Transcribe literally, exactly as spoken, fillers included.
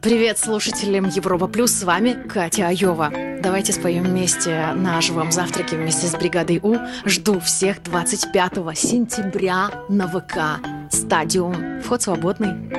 Привет слушателям Европа Плюс, с вами Катя Айова. Давайте споем вместе на живом завтраке вместе с бригадой У. Жду всех двадцать пятого сентября на ВК. Стадиум. Вход свободный.